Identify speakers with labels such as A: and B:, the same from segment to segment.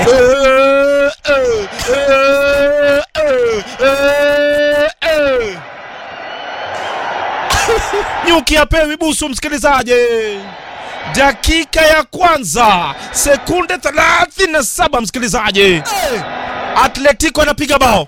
A: Nyuki apewi busu msikilizaji. Dakika ya kwanza sekunde 37 msikilizaji. Atletico anapiga bao.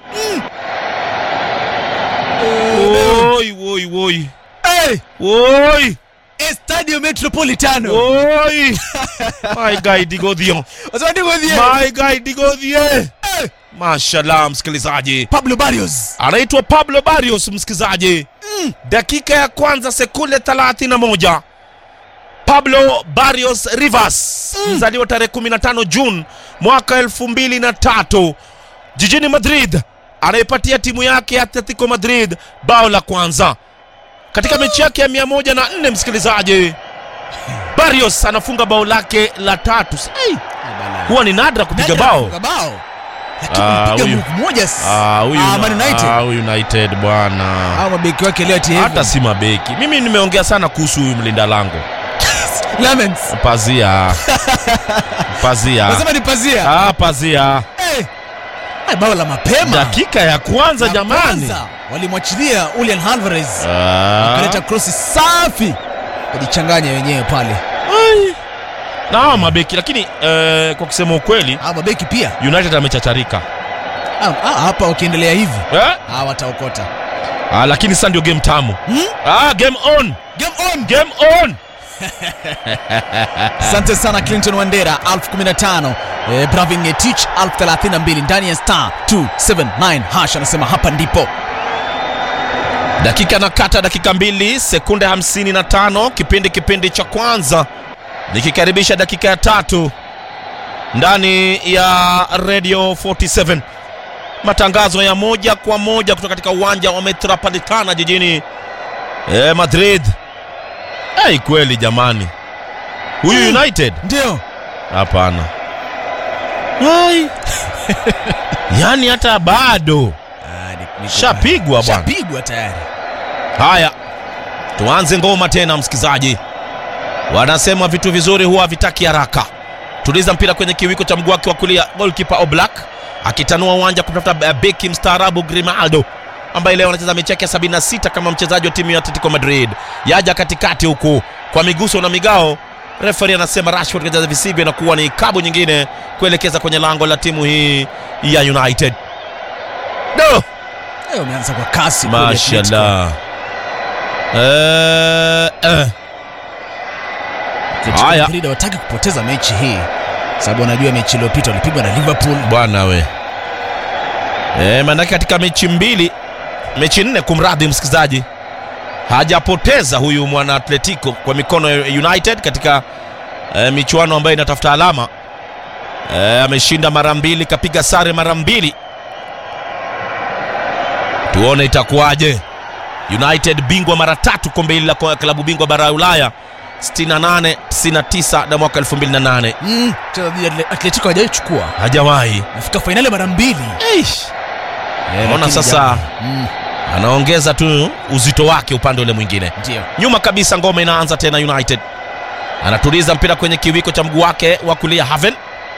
A: Woi. Woi.
B: Estadio Metropolitano.
A: Woi. My guy Digodhion. My guy Digodhion. Mashallah msikilizaji.
B: Pablo Barrios.
A: Anaitwa Pablo Barrios msikilizaji. Dakika ya kwanza sekunde 31. Pablo Barrios Rivas, mzaliwa tarehe 15 June mwaka 2003 jijini Madrid, anaipatia timu yake Atletico Madrid bao la kwanza katika mechi yake ya 104 msikilizaji. Barrios anafunga bao lake la 3. Huwa ni nadra kupiga bao.
B: Lakini mpiga moja. Man United.
A: United bwana.
B: Mabeki wake leo ati
A: hata si mabeki. Mimi nimeongea sana kuhusu huyu mlinda lango.
B: Lamens.
A: Pazia.
B: Nasema ni Pazia.
A: Pazia.
B: Bao la mapema.
A: Dakika ya kwanza jamani.
B: Walimwachilia Julian Alvarez. Akaleta cross safi. Kujichanganya wenyewe pale.
A: Na mabeki lakini kwa kusema ukweli
B: mabeki pia
A: United amechacharika.
B: Hapa ukiendelea hivi wataokota.
A: Lakini sasa ndio game tamu. Game on.
B: Asante sana Clinton Wandera 1015. Bravin Ngetich 1032 ndani ya star 279 hash anasema hapa ndipo.
A: Dakika nakata, dakika 2 sekunde 55 kipindi cha kwanza. Nikikaribisha dakika ya 3 ndani ya Radio 47. Matangazo ya moja kwa moja kutoka katika uwanja wa Metropolitano jijini Madrid. Kweli jamani. Huyu United?
B: Ndio.
A: Hapana. Yaani hata bado. Shapigwa bwana.
B: Shapigwa tayari.
A: Haya. Tuanze ngoma tena msikizaji. Wanasema vitu vizuri huwa vitaki haraka. Tuliza mpira kwenye kiwiko cha mguu wake wa kulia, goalkeeper Oblak akitanua uwanja kutafuta beki mstaarabu Grimaldo ambaye leo anacheza mechi yake 76 kama mchezaji wa timu ya Atletico Madrid. Yaja katikati huku kwa miguso na migao. Referee anasema Rashford kajaza visivyo na kuwa ni kabu nyingine kuelekeza kwenye lango la timu hii ya United.
B: Umeanza kwa kasi
A: kule. Mashallah.
B: Haya. Madrid wataki kupoteza mechi hii sababu wanajua mechi iliyopita walipigwa na Liverpool.
A: Bwana we. Maana katika mechi 4 kumradhi msikizaji, hajapoteza huyu mwana Atletico kwa mikono ya United katika michuano ambayo inatafuta alama. Ameshinda mara 2, kapiga sare mara 2. Tuone itakuwaje. United bingwa mara 3 kombe hili la klabu bingwa bara Ulaya 68, 99 na mwaka 2008.
B: Atletico hajachukua.
A: Hajawahi.
B: Afika finali mara 2.
A: Naona sasa anaongeza tu uzito wake upande ule mwingine.
B: Ndio.
A: Nyuma kabisa ngoma inaanza tena United. Anatuliza mpira kwenye kiwiko cha mguu wake wa kulia Haven.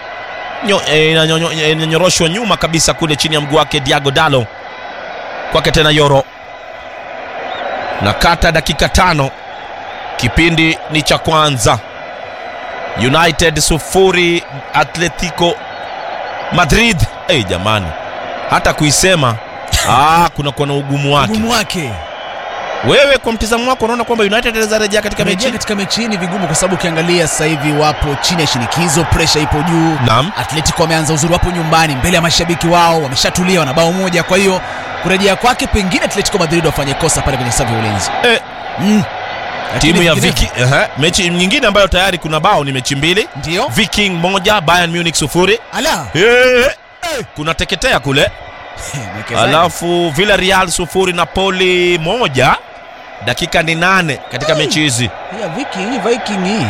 A: Nyoroshwa nyuma kabisa kule chini ya mguu wake Diego Dallo. Kwake tena Yoro. Na kata dakika 5. Kipindi ni cha kwanza. United 0 Atletico Madrid. Jamani. Hata kuisema kuna ugumu wake. Wewe kwa mtazamo wako unaona kwamba United inaweza rejea katika
B: mechi hii? Ni vigumu kwa sababu ukiangalia sasa hivi wapo chini ya shinikizo, pressure ipo juu. Atletico wameanza uzuri, wapo nyumbani mbele ya mashabiki wao, wameshatulia, wana bao moja. Kwa hiyo kurejea kwake pengine Atletico Madrid wafanye kosa pale kwenye safu ya ulinzi.
A: Timu ya Viking mechi nyingine ambayo tayari kuna bao ni mechi 2.
B: Ndio.
A: Viking 1 Bayern Munich 0. Kuna teketea kule. Alafu Villarreal 0 Napoli 1. Dakika ni 8 katika mechi hizi.
B: Viking hii.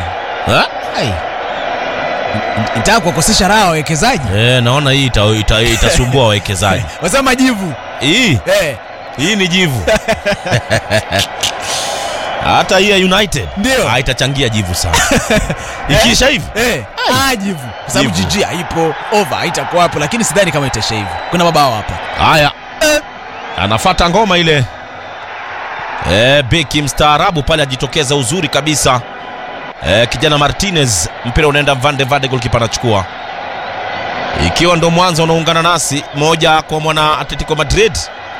B: Nitaka kuwakosesha raha wawekezaji.
A: Naona hii itasumbua wawekezaji.
B: Wasema jivu.
A: Hii ni jivu. Hata hii ya United
B: Ndio.
A: haitachangia jivu sana. Ikiisha hivi
B: jivu kwa sababu jiji haipo, over haitakuwa hapo, lakini sidhani kama itaisha hivi. Kuna mabao hapa.
A: Haya. Anafuata ngoma ile. Beki mstaarabu pale ajitokeza uzuri kabisa. Kijana Martinez, mpira unaenda Van de Vade, goalkeeper anachukua. Ikiwa ndo mwanzo unaungana nasi moja kwa mwana Atletico Madrid.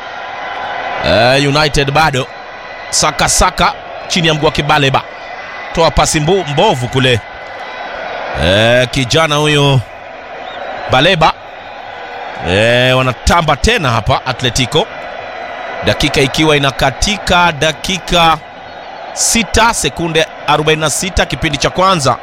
A: United bado saka chini ya mguu wa Baleba. Toa pasi mbovu kule. Kijana huyo Baleba. Wanatamba tena hapa Atletico. Dakika ikiwa inakatika, dakika 6 sekunde 46 kipindi cha kwanza.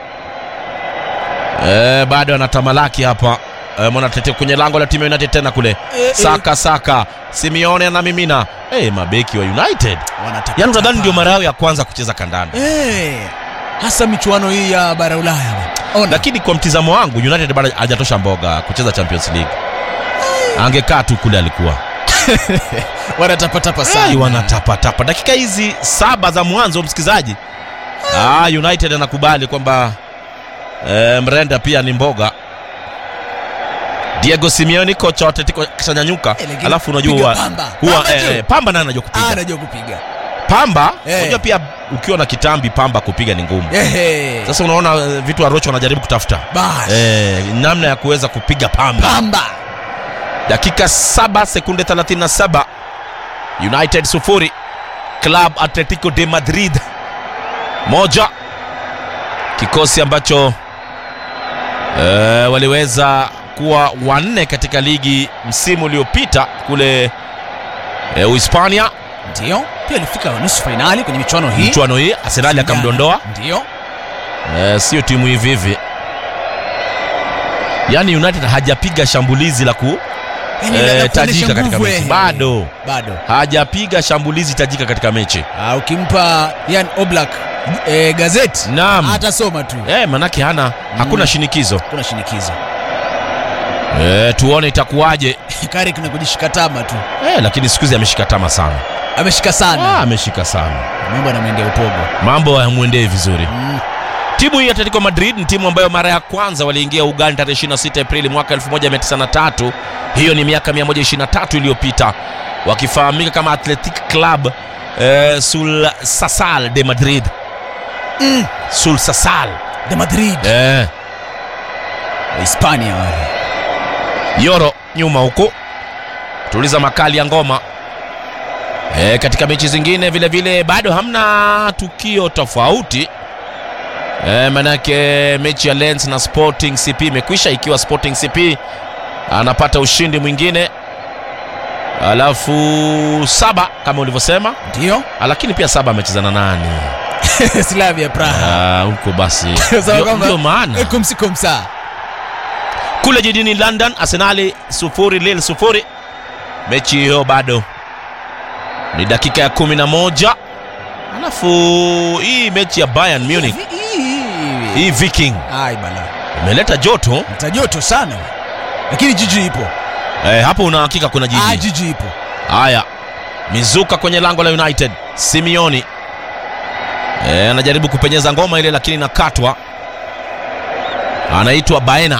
A: Bado anatamalaki hapa mwana Atletico kwenye lango la timu ya United tena kule. Saka Simeone anamimina. Mabeki wa United yaani unadhani ndio mara yao ya kwanza kucheza kandanda.
B: Hasa michuano hii ya bara Ulaya.
A: Lakini kwa mtizamo wangu United bado hajatosha mboga kucheza Champions League. Angekaa tu kule alikuwa.
B: Wanatapatapa sana.
A: Wanatapatapa. Dakika hizi 7 za mwanzo msikizaji. United anakubali kwamba mrenda pia ni mboga. Diego Simeone kocha wa Atletico kishanyanyuka. Alafu unajua huwa Pamba naye anajua kupiga.
B: Anajua kupiga.
A: Pamba unajua pia ukiwa na kitambi Pamba kupiga ni ngumu. Sasa unaona vitu Arocho anajaribu kutafuta. Namna ya kuweza kupiga Pamba. Dakika 7 sekunde 37. United 0, Club Atletico de Madrid 1. Kikosi ambacho waliweza kuwa 4 katika ligi msimu uliopita kule Uhispania.
B: Ndio, pia alifika nusu finali kwenye michuano hii.
A: Arsenal akamdondoa.
B: Ndio.
A: Sio timu hivi. Yaani United hajapiga shambulizi la tajika katika mechi. Bado hajapiga shambulizi tajika katika mechi.
B: Ukimpa Jan Oblak gazeti atasoma tu.
A: Manake hakuna shinikizo. Tuone itakuwaje.
B: Carrick na kujishikatama tu.
A: Lakini siku hizi ameshikatama sana. Ameshika sana.
B: Mambo yanamwendea upogo.
A: Mambo hayamwendei vizuri. Timu hii ya Atletico Madrid ni timu ambayo mara ya kwanza waliingia Uganda tarehe 26 Aprili mwaka 1903. Hiyo ni miaka 123 iliyopita. Wakifahamika kama Athletic Club Sul Sasal de Madrid. Sul Sasal
B: de Madrid. Hispania wale.
A: Yoro nyuma huko. Tuliza makali ya ngoma. Katika mechi zingine vile vile bado hamna tukio tofauti. Manake mechi ya Lens na Sporting CP imekwisha, ikiwa Sporting CP anapata ushindi mwingine. Alafu 7 kama ulivyosema.
B: Ndio.
A: Lakini pia 7 amecheza na nani?
B: Slavia Praha.
A: Huko basi. Ndio maana.
B: Kumsa.
A: Kule jijini London Arsenal 0 Lille 0. Mechi hiyo bado ni dakika ya 11. Alafu hii mechi ya Bayern Munich. Hii Viking.
B: Bala.
A: Imeleta joto.
B: Joto sana. Lakini jiji ipo.
A: Hapo una hakika kuna jiji.
B: Jiji ipo.
A: Haya. Mizuka kwenye lango la United. Simeone. Anajaribu kupenyeza ngoma ile lakini inakatwa. Anaitwa Baena.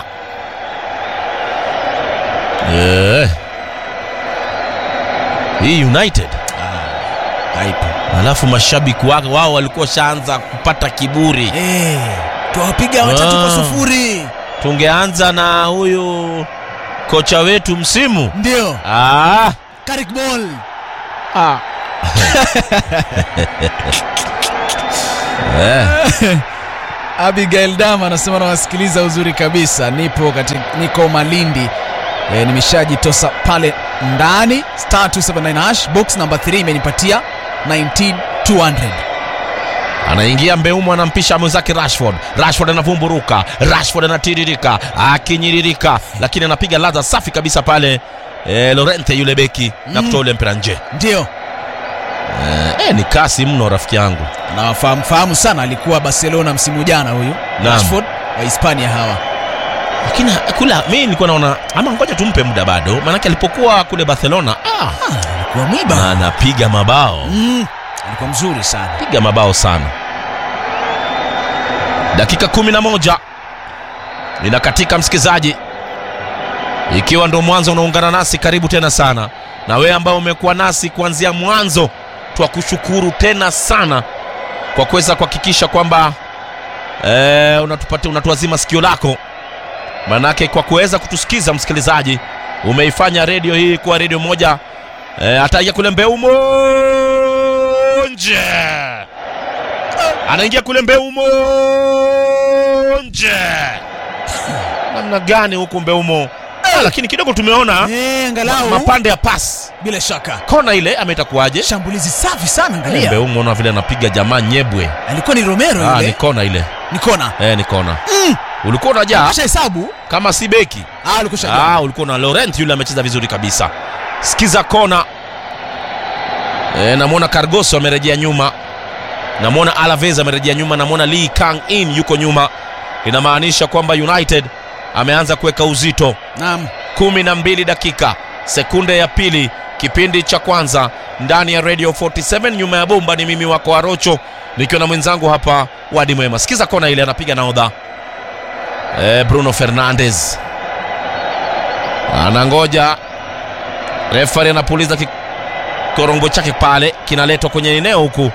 A: Hii United.
B: Haipo.
A: Alafu mashabiki wao walikuwa shaanza kupata kiburi.
B: Tuwapiga 3-0.
A: Tungeanza na huyu kocha wetu msimu.
B: Ndio. Carrick ball. Abigail Dama anasema nawasikiliza uzuri kabisa. Niko Malindi. Nimeshajitosa pale ndani. *279# box number 3 imenipatia 19200.
A: Anaingia Mbeumo, anampisha mwenzake Rashford anavumburuka. Rashford anatiririka, akinyiririka, lakini anapiga ladha safi kabisa pale Lorente yule beki na kutoa ule mpira nje.
B: Ndio.
A: Ni kasi mno rafiki yangu.
B: Na fahamu sana, alikuwa Barcelona msimu jana huyu. Rashford wa Hispania hawa.
A: Lakini kula mimi nilikuwa naona ama ngoja tumpe muda bado, maana alipokuwa kule Barcelona
B: alikuwa mwiba.
A: Anapiga mabao.
B: Alikuwa mzuri sana.
A: Piga mabao sana. Dakika 11 inakatika msikizaji. Ikiwa ndo mwanzo unaungana nasi, karibu tena sana. Na wewe ambao umekuwa nasi kuanzia mwanzo, twakushukuru tena sana kwa kuweza kuhakikisha kwamba unatuazima sikio lako. Manake kwa kuweza kutusikiza msikilizaji, umeifanya radio hii kuwa radio moja ataingia kule Mbeumo nje. Anaingia kule Mbeumo nje. Namna gani huko Mbeumo? Lakini kidogo tumeona
B: angalau
A: mapande ya pass.
B: Bila shaka
A: Kona ile ametakuaje?
B: Shambulizi safi sana, angalia.
A: Mbeumo unaona vile anapiga jamaa nyebwe.
B: Alikuwa ni Romero ile.
A: Ni kona ile.
B: Ni kona.
A: Ni kona. Ulikuwa unajaa
B: hesabu
A: kama si beki. Ulikuwa na Laurent yule amecheza vizuri kabisa. Sikiza kona. Namuona Cargoso amerejea nyuma. Namuona Alaves amerejea nyuma, namuona Lee Kang In yuko nyuma. Inamaanisha kwamba United ameanza kuweka uzito.
B: Naam.
A: 12 dakika sekunde ya pili kipindi cha kwanza ndani ya Radio 47. Nyuma ya bomba ni mimi wako Arocho nikiwa na mwenzangu hapa Wadi Mwema. Sikiza kona ile anapiga nahodha Bruno Fernandes. Anangoja referee anapuliza korongo chake pale, kinaletwa kwenye eneo huku.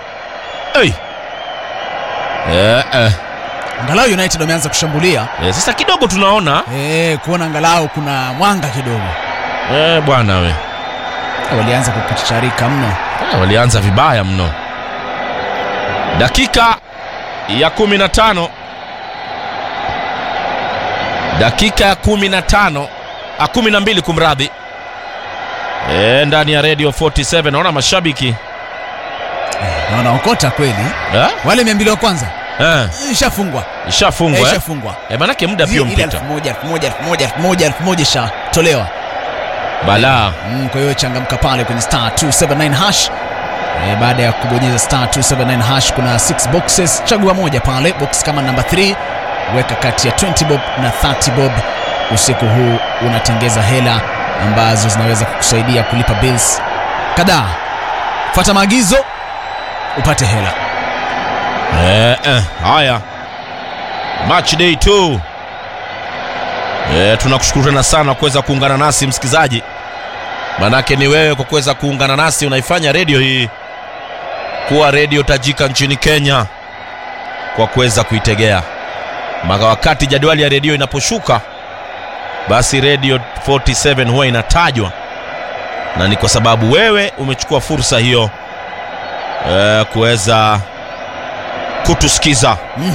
B: Angalau United wameanza kushambulia.
A: Sasa kidogo tunaona
B: kuona angalau kuna mwanga kidogo.
A: Bwana we.
B: Walianza kukucharika mno.
A: Walianza vibaya mno. Dakika ya 15. Dakika ya 15. 12 kumradhi. Ndani ya Radio 47 naona mashabiki.
B: Naona okota kweli. Wale 200 wa kwanza. Ishafungwa. Manake muda pia mpita. 1000 shatolewa.
A: Bala.
B: Kwa hiyo changamka pale kwenye star 279 hash. Baada ya kubonyeza star 279 hash kuna 6 boxes, chagua moja pale, box kama number 3, weka kati ya 20 bob na 30 bob. Usiku huu unatengeza hela ambazo zinaweza kukusaidia kulipa bills kadhaa. Fuata maagizo upate hela.
A: Haya. Match day 2. Tunakushukuru tena sana kuweza kuungana nasi msikizaji. Manake ni wewe kwa kuweza kuungana nasi unaifanya radio hii kuwa radio tajika nchini Kenya kwa kuweza kuitegea. Maka wakati jadwali ya radio inaposhuka, basi Radio 47 huwa inatajwa, na ni kwa sababu wewe umechukua fursa hiyo kuweza kutusikiza.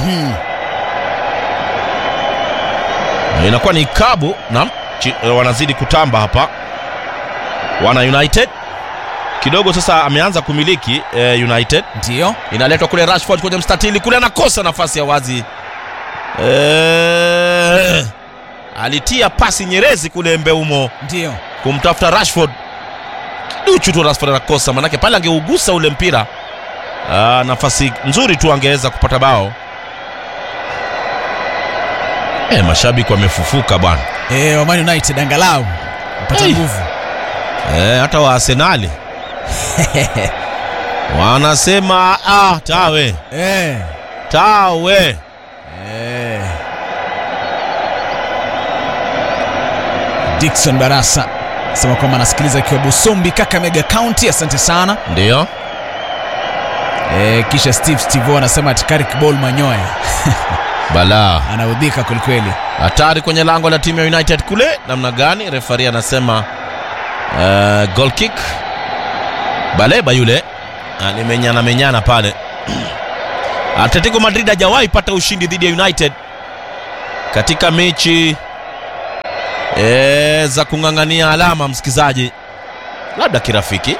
A: Inakuwa ni kabu na wanazidi kutamba hapa wana United kidogo. Sasa ameanza kumiliki United.
B: Ndio
A: inaletwa kule Rashford kwenye mstatili kule, anakosa nafasi ya wazi. Alitia pasi nyerezi kule Mbeumo,
B: ndio
A: kumtafuta Rashford. Duchu tu Rashford anakosa, manake pale angeugusa ule mpira nafasi nzuri tu angeweza kupata bao. Mashabiki wamefufuka bwana.
B: Wa Man United angalau upata nguvu.
A: Hata wa Arsenal wanasema tawe. Tawe.
B: Dickson Barasa sema kwamba anasikiliza akiwa Busombi, Kakamega County. Asante sana.
A: Ndio.
B: Kisha Steve anasema atikarik ball manyoya.
A: Bala.
B: Anaudhika kweli. Hatari
A: kwenye lango la timu ya United kule. Namna gani? Referee anasema goal kick. Baleba yule menyana pale. Atletico Madrid hajawahi pata ushindi dhidi ya United katika mechi za kungangania alama msikizaji. Labda kirafiki.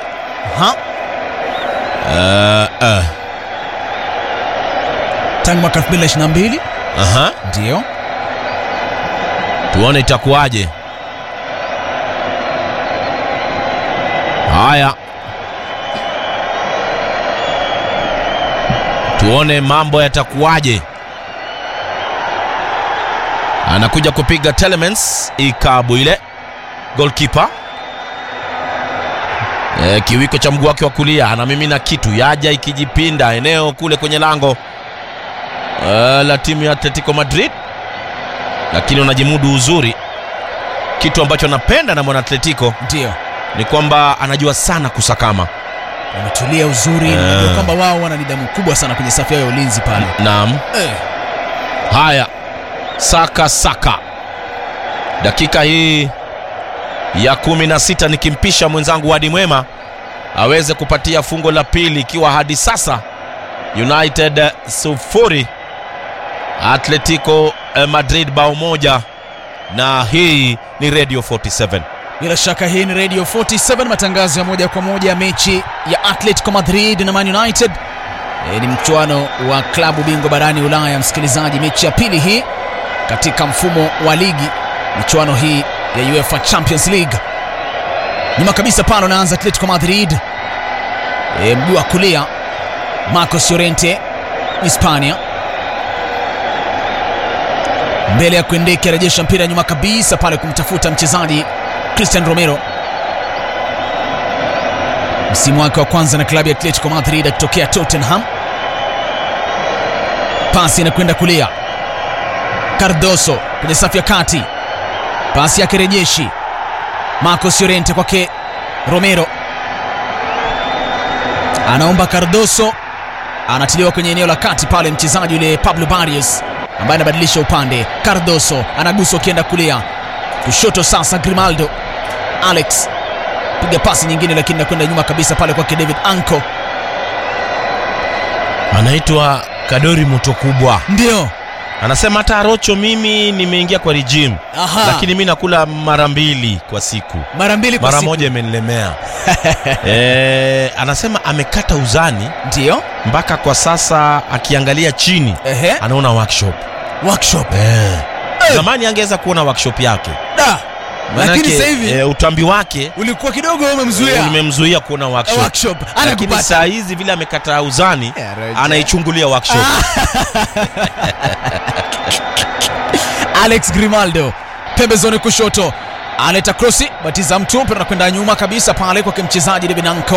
B: Tangu mwaka 2022. Ndio.
A: Tuone itakuwaje. Haya. Tuone mambo yatakuwaje. Anakuja kupiga Telemans Ikabu ile goalkeeper. Kiwiko cha mguu wake wa kulia, anamimina kitu, yaja ikijipinda eneo kule kwenye lango la timu ya Atletico Madrid, lakini wanajimudu uzuri. Kitu ambacho napenda na mwana Atletico
B: ndio
A: ni kwamba anajua sana kusakama,
B: wametulia uzuri, ndio kwamba wao wana nidhamu kubwa sana kwenye safu yao ya ulinzi pale.
A: Naam. Haya, Saka dakika hii ya 16 nikimpisha mwenzangu Wadi Mwema aweze kupatia fungo la pili, ikiwa hadi sasa United 0 Atletico Madrid bao moja, na hii ni Radio 47.
B: Bila shaka hii ni Radio 47, matangazo ya moja kwa moja ya mechi ya Atletico Madrid na Man United. Ni mchuano wa klabu bingwa barani Ulaya, msikilizaji, mechi ya pili hii katika mfumo wa ligi, michuano hii ya UEFA Champions League. Nyuma kabisa pale anaanza Atletico Madrid, mguu wa kulia Marcos Llorente, Hispania, mbele ya kuendeka, rejesha mpira nyuma kabisa pale kumtafuta mchezaji Christian Romero, msimu wake wa kwanza na klabu ya Atletico Madrid akitokea Tottenham. Pasi inakwenda kulia, Cardoso kwenye safu ya kati, pasi yake rejeshi, Marcos Llorente kwake Romero, anaomba Cardoso, anatiliwa kwenye eneo la kati pale mchezaji yule Pablo Barrios ambaye anabadilisha upande. Cardoso anaguswa kienda kulia, kushoto sasa Grimaldo, Alex piga pasi nyingine, lakini nakwenda nyuma kabisa pale kwake David Anko,
A: anaitwa Kadori moto kubwa,
B: ndio
A: anasema hata Arocho mimi nimeingia kwa regime. Lakini mimi nakula mara mbili kwa siku. Mara moja imenilemea. Anasema amekata uzani,
B: ndio
A: mpaka kwa sasa akiangalia chini anaona workshop. Zamani angeweza kuona workshop yake.
B: Lakini sasa hivi
A: utambi wake
B: ulikuwa kidogo umemzuia
A: kuona workshop. Lakini saa hizi vile amekata uzani anaichungulia workshop.
B: Alex Grimaldo pembezoni kushoto, analeta crossi, batiza mtu na kwenda nyuma kabisa pale kwa mchezaji David Anko.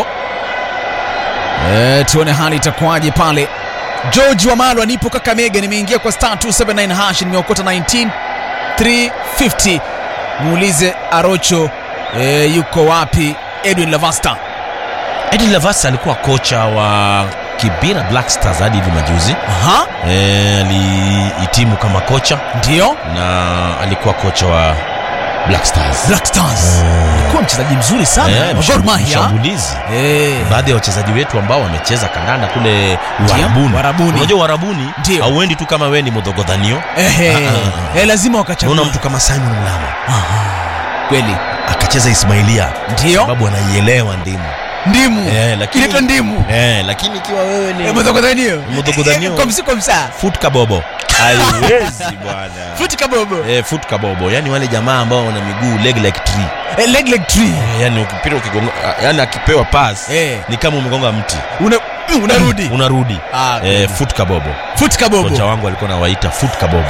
B: Tuone hali itakuwaje pale. George Wamalwa, nipo Kakamega, nimeingia kwa star 279 hash, nimeokota 19350. Muulize Arocho yuko wapi Edwin Lavasta.
A: Edwin Lavasta alikuwa kocha wa Kibira Black Stars hadi hivi majuzi. Alihitimu kama kocha,
B: ndio,
A: na alikuwa kocha wa Black Stars.
B: Alikuwa mchezaji mzuri sana,
A: mshambulizi. Baadhi ya wachezaji wetu ambao wamecheza kandanda kule Uarabuni. Unajua Uarabuni hauendi tu kama wewe ni Modhogodhanio.
B: Lazima wakachagua.
A: Unaona mtu kama Simon Mlama.
B: Kweli
A: akacheza Ismailia,
B: ndio
A: sababu anaielewa ndimu.
B: Lakini ndimu.
A: Lakini ikiwa wewe ni
B: Modhogodhanio kwa msaa
A: foot kabobo haiwezi bwana.
B: Foot
A: kabobo yani wale jamaa ambao wana miguu leg like tree. Yani ukipita ukigonga, yani akipewa pass ni kama umegonga mti unarudi. Foot kabobo. Kocha wangu alikuwa anawaita foot kabobo.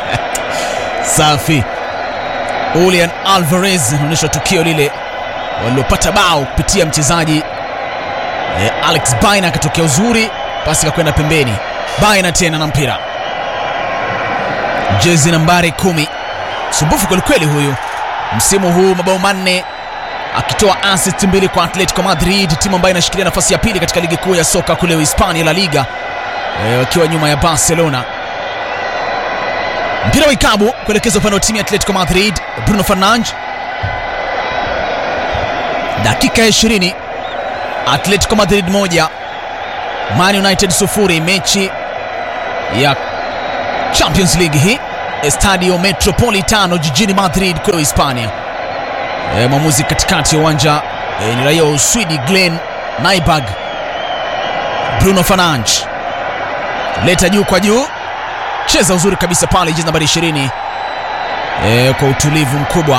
B: Safi. Julian Alvarez anaonyesha tukio lile walilopata bao kupitia mchezaji Alex Baina, akatokea uzuri, pasi kakwenda pembeni. Baina tena na mpira, jezi nambari 10, sumbufu kweli huyu msimu huu, mabao 4, akitoa assist 2 kwa Atletico Madrid, timu ambayo inashikilia nafasi ya pili katika ligi kuu ya soka kule Hispania, La Liga, wakiwa nyuma ya Barcelona. Mpira wa ikabu kuelekeza upande wa timu ya Atletico Madrid. Bruno Fernandes, dakika 20, Atletico Madrid 1 Man United 0, mechi ya Champions League hii, Estadio Metropolitano jijini Madrid kule Hispania. Mwamuzi katikati ya uwanja ni raia wa Uswidi Glenn Nyberg. Bruno Fernandes leta juu kwa juu, cheza uzuri kabisa pale, jezi nambari 20, kwa utulivu mkubwa.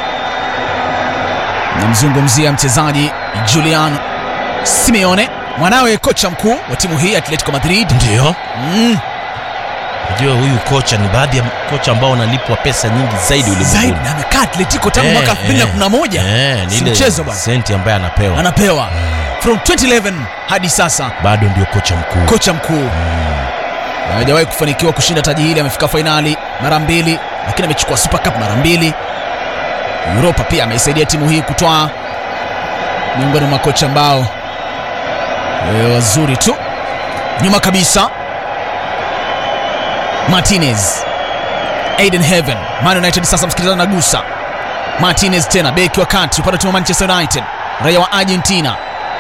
B: Namzungumzia mchezaji Julian Simeone, mwanawe kocha mkuu wa timu hii Atletico Madrid.
A: Ndio. Unajua huyu kocha ni baadhi ya kocha ambao wanalipwa pesa nyingi zaidi ulimwenguni.
B: Na amekaa Atletico tangu mwaka 2011.
A: Ni ile mchezo bwana. Senti ambaye anapewa.
B: From 2011 hadi sasa
A: bado ndio kocha mkuu.
B: Hajawahi kufanikiwa kushinda taji hili. Amefika finali mara 2, lakini amechukua Super Cup mara 2. Europa pia ameisaidia timu hii kutoa, miongoni mwa kocha ambao wazuri tu. Nyuma kabisa Martinez, Aiden Heaven, Man United sasa msikilizaji nagusa. Martinez tena beki wa kati upande wa Manchester United, raia wa Argentina.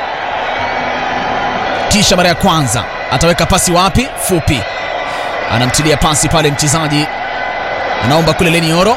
B: Kisha mara ya kwanza ataweka pasi wapi? Fupi. Anamtilia pasi pale mchezaji, anaomba kule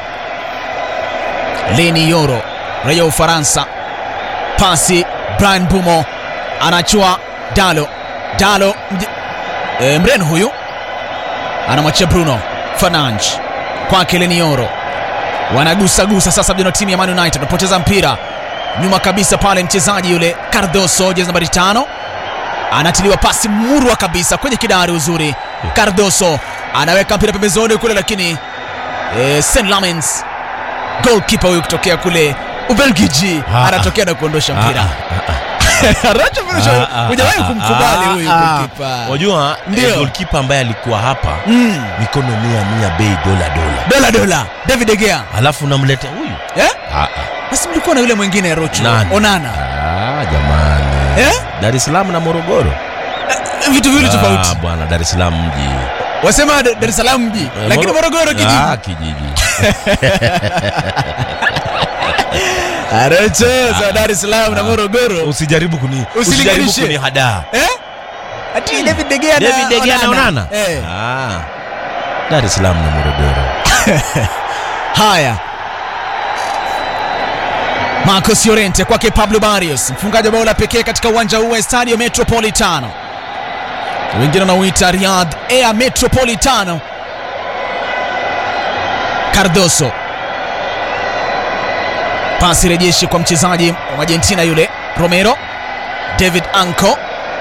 B: Leni Yoro, raia wa Ufaransa. Pasi Brian Bumo, anachua Dalo Mreno huyu anamwachia Bruno Fernandes kwake Leni Yoro. Wanagusa sasa vijana timu ya Man United. Anapoteza mpira nyuma kabisa pale mchezaji yule Cardoso, jezi nambari 5. Anatiliwa pasi murwa kabisa kwenye kidari uzuri. Cardoso anaweka mpira pembezoni kule, lakini St. Lamens goalkeeper huyu kutokea kule Ubelgiji anatokea na kuondosha mpira. Hujawahi kumkubali huyu goalkeeper.
A: Unajua goalkeeper ambaye alikuwa hapa mikono 100 bei dola.
B: David De Gea.
A: Alafu unamleta huyu.
B: Basi mlikuwa na yule mwingine Rocho. Onana.
A: Jamani. Dar es Salaam na Morogoro.
B: Vitu viwili tofauti.
A: Bwana, Dar es Salaam mji.
B: Wasema Dar es Salaam mji, lakini Morogoro kijiji.
A: Kijiji.
B: Rocho, Dar es Salaam na Morogoro.
A: Usijaribu kunihada.
B: Ati David De Gea
A: na Onana. Dar es Salaam na Morogoro.
B: Haya. Marcos Llorente kwake Pablo Barrios, mfungaji wa bao la pekee katika uwanja huu wa Stadio Metropolitano. Wengine wanauita Riyadh Air Metropolitano. Cardoso. Pasi rejeshi kwa mchezaji wa Argentina yule Romero. David Anco.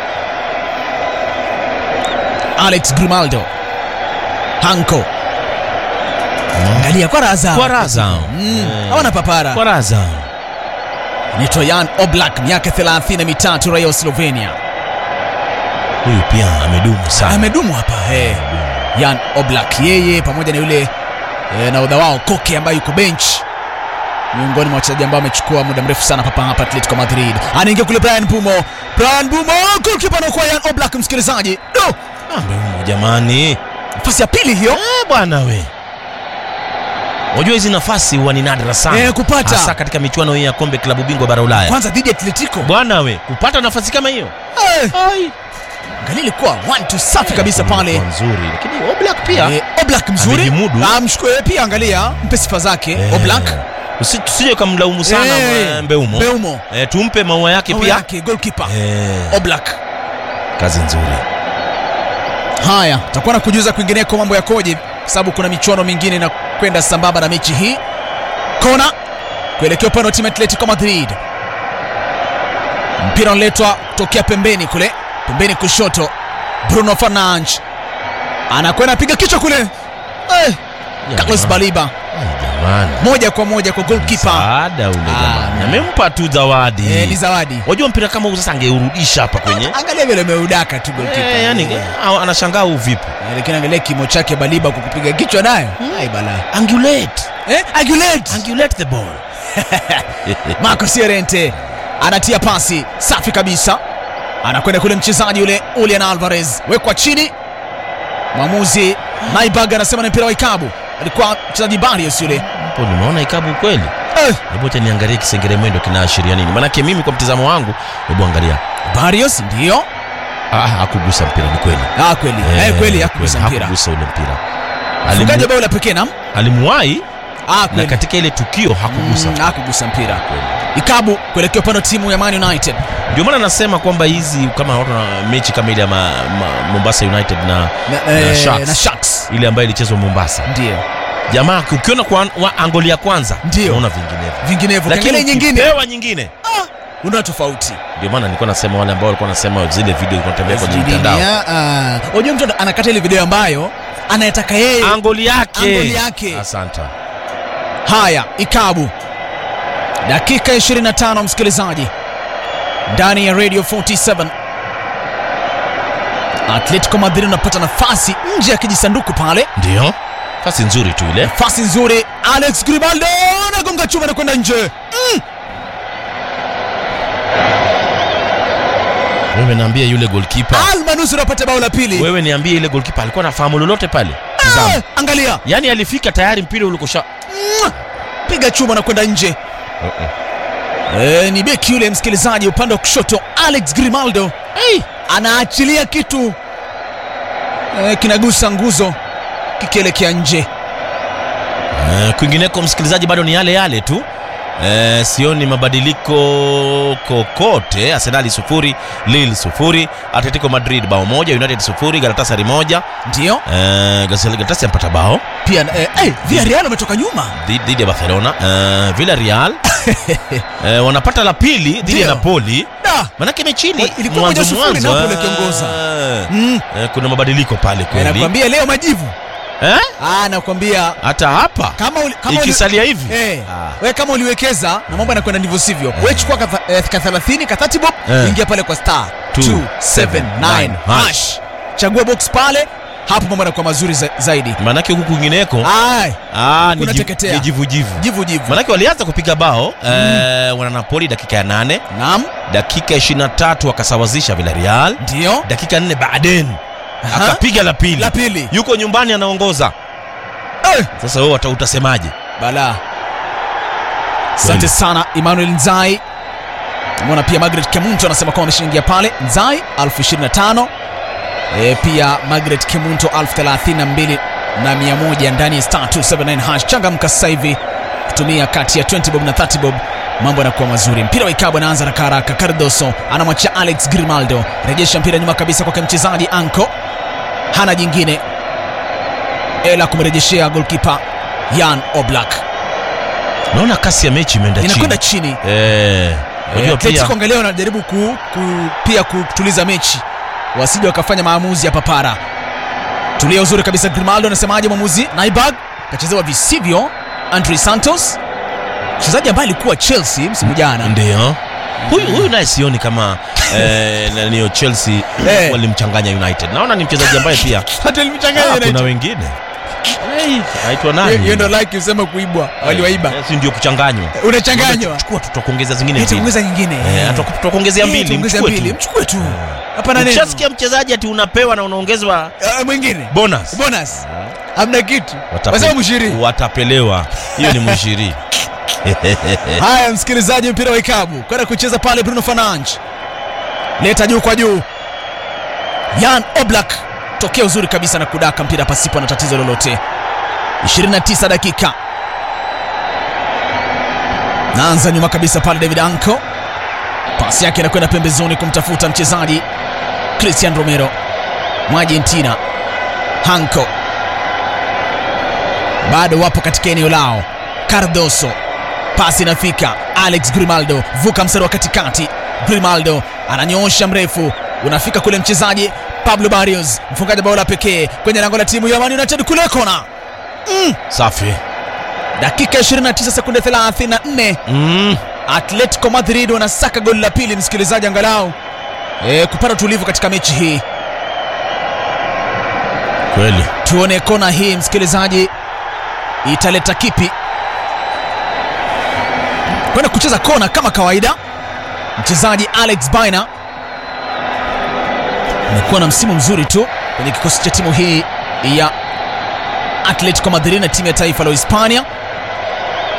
B: Alex Grimaldo. Hanko. Angalia kwa raza. Hawana papara.
A: Kwa raza.
B: Nito Jan Oblak, miaka 33, raia wa Slovenia.
A: Huyu pia
B: amedumu hapa. Jan Oblak, yeye pamoja na yule nahodha wao Koke ambaye yuko bench, miongoni mwa wachezaji ambao wamechukua muda mrefu sana hapa Atletico Madrid. Anaingia kule Brian Bumo, goalkeeper anakuwa Jan Oblak msikilizaji.
A: Jamani,
B: nafasi ya pili hiyo.
A: Bwana we. Unajua hizi nafasi huwa ni nadra sana
B: kupata,
A: hasa katika michuano hii ya kombe klabu bingwa bara Ulaya.
B: Kwanza dhidi ya Atletico.
A: Bwana we, kupata nafasi kama hiyo.
B: Angalia ilikuwa 1-2 safi kabisa pale.
A: Nzuri, lakini Oblak pia.
B: Oblak mzuri. Mshukuru pia, angalia mpe sifa zake Oblak.
A: Usije kumlaumu sana Mbeumo. Tumpe maua yake pia.
B: Goalkeeper. Oblak.
A: Kazi nzuri.
B: Haya, tutakuwa na kujuza kwingineko mambo yakoje, sababu kuna michuano mingine na kwenda sambamba na mechi hii. Kona kuelekea upande wa timu Atletico Madrid. Mpira unaletwa kutokea pembeni kushoto. Bruno Fernandes anakwenda piga kichwa kule. Carlos Baliba. Moja kwa moja kwa goalkeeper.
A: Amempa tu zawadi.
B: Ni zawadi.
A: Unajua mpira kama huu sasa angeurudisha hapa kwenye.
B: Angalia vile ameudaka tu goalkeeper.
A: Yani anashangaa vipi.
B: Lakini angalia kimo chake Baliba kwa kupiga kichwa nayo. Bala.
A: Angulate the ball.
B: Marcos Llorente anatia pasi safi kabisa. Anakwenda kule mchezaji yule Julian Alvarez, wekwa chini. Mwamuzi Naibaga anasema ni mpira wa ikabu. Alikuwa mchezaji Barrios yule.
A: Hapo nimeona ikabu kweli. Hebu niangalie kisengere mwendo kinaashiria nini? Maana yake mimi kwa mtazamo wangu, hebu angalia.
B: Barrios ndio
A: hakugusa mpira, ni kweli.
B: Kweli. Kweli hakugusa mpira.
A: Hakugusa ule mpira.
B: Alifunga bao la pekee
A: alimwahi. Na katika ile tukio hakugusa
B: mpira. Ikabu kuelekea upande wa timu ya Man United.
A: Ndio maana nasema kwamba hizi kama watu na mechi kama ile ya Mombasa United na Sharks ile ambayo ilichezwa Mombasa.
B: Ndio.
A: Jamaa ukiona kwa angoli ya kwanza unaona vinginevyo. Lakini nyingine
B: una tofauti.
A: Ndio maana nilikuwa nasema wale ambao walikuwa nasema zile video zinatembea kwenye mtandao.
B: Unajua mtu anakata ile video ambayo anayetaka yeye,
A: angoli yake.
B: Asante. Haya, Ikabu, dakika 25 msikilizaji, ndani ya Radio 47. Atletico Madrid unapata nafasi nje ya kijisanduku pale.
A: Ndio. Nafasi nzuri tu ile.
B: Nafasi nzuri. Alex Grimaldo anagonga chuma na kwenda nje.
A: Wewe niambie yule goalkeeper.
B: Almanus unapata bao la pili.
A: Wewe niambie yule goalkeeper alikuwa anafahamu lolote pale? Tazama.
B: Angalia.
A: Yaani alifika tayari mpira ulikosha.
B: Piga chuma na kwenda nje. Ni beki yule msikilizaji upande wa kushoto, Alex Grimaldo. Anaachilia kitu. Kinagusa nguzo kikielekea nje.
A: Kwingineko msikilizaji bado ni yale tu. Sioni mabadiliko kokote. Arsenal 0, Lille 0, Atletico Madrid bao moja, United 0, Galatasaray 1.
B: Ndio.
A: Galatasaray mpata bao.
B: Pia Villarreal wametoka nyuma
A: dhidi ya Barcelona. Villarreal wanapata la pili dhidi ya Napoli. Manake mechini mwanzo
B: Napoli kiongoza.
A: Kuna mabadiliko pale kweli.
B: Nakwambia leo majivu. Nakwambia
A: hata hapa kama ikisalia hivi
B: wewe kama uliwekeza na mambo yanakwenda ndivyo sivyo, wewe chukua ka 30 ka 30 bob, ingia pale kwa star 279 hash, chagua box pale, hapo mambo yanakuwa mazuri zaidi.
A: Manake huku kwingineko ni jivu. Manake walianza kupiga bao wana Napoli dakika ya 8.
B: Naam.
A: Dakika 23 wakasawazisha Villarreal.
B: Ndio.
A: Dakika 4 baadaye akapiga la pili. Yuko nyumbani anaongoza. Sasa wewe utasemaje?
B: Bala. Asante sana Emmanuel Nzai. Tumeona pia Margaret Kemunto anasema kwamba ameshaingia pale. Nzai 1025. Pia Margaret Kemunto 1032,100 ndani ya star 279 hash. Changamka sasa hivi kutumia kati ya 20 bob na 30 bob, mambo yanakuwa mazuri. Mpira wa ikabu anaanza na haraka. Cardoso anamwachia Alex Grimaldo, rejesha mpira nyuma kabisa kwa mchezaji Anko, hana jingine ela kumrejeshea goalkeeper Jan Oblak.
A: Naona kasi ya mechi imeenda chini.
B: Inakwenda chini.
A: Unajua pia
B: Atletico angalia wanajaribu pia kutuliza mechi, wasije wakafanya maamuzi ya papara. Tulia uzuri kabisa. Grimaldo anasemaje mwamuzi? Naibag kachezewa visivyo. Andre Santos, mchezaji ambaye alikuwa Chelsea msimu jana.
A: Ndio. Huyu naye sioni kama nani Chelsea walimchanganya United. Naona ni mchezaji ambaye pia
B: hata alimchanganya United.
A: Kuna wengine. Aitwa nani?
B: Yeye ndo like usema kuibwa, waliwaiba.
A: Si ndio kuchanganywa.
B: Unachanganywa.
A: Chukua tutakuongeza zingine mbili.
B: Tutakuongeza nyingine.
A: Tutakuongezea mbili,
B: mchukue tu. Hapana neno.
A: Ukishasikia mchezaji ati unapewa na unaongezwa
B: mwingine.
A: Bonus.
B: Hamna kitu. Wasema mshiri.
A: Watapelewa. Hiyo ni mshiri.
B: Haya msikilizaji, mpira wa ikabu kwenda kucheza pale. Bruno Fernandes leta juu kwa juu. Jan Oblak tokea uzuri kabisa na kudaka mpira pasipo na tatizo lolote. 29 dakika. Naanza nyuma kabisa pale David Anko, pasi yake inakwenda pembezoni kumtafuta mchezaji Christian Romero Argentina. Anko bado wapo katika eneo lao. Cardoso, pasi inafika. Alex Grimaldo vuka mstari wa katikati. Grimaldo ananyoosha mrefu, unafika kule mchezaji Pablo Barrios, mfungaji bao la pekee kwenye lango la timu ya Man United kule kona.
A: Safi.
B: Dakika 29 sekunde 34. Atletico Madrid wanasaka goli la pili msikilizaji, angalau kupata tulivu katika mechi hii.
A: Kweli.
B: Tuone kona hii msikilizaji italeta kipi. Kwenda kucheza kona kama kawaida mchezaji Alex Baina amekuwa na msimu mzuri tu kwenye kikosi cha timu hii ya Atletico Madrid na timu ya taifa la Hispania.